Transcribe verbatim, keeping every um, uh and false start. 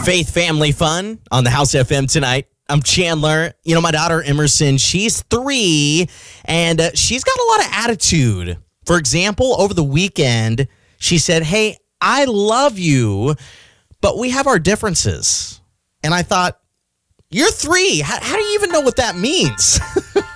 Faith Family Fun on the House F M tonight. I'm Chandler. You know, my daughter Emerson, she's three, and uh, she's got a lot of attitude. For example, over the weekend, she said, hey, I love you, but we have our differences. And I thought, you're three. How, how do you even know what that means?